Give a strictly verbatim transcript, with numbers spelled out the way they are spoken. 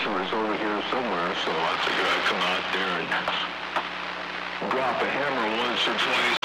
it was over here somewhere, so I figured I'd come out there and drop a hammer once or twice.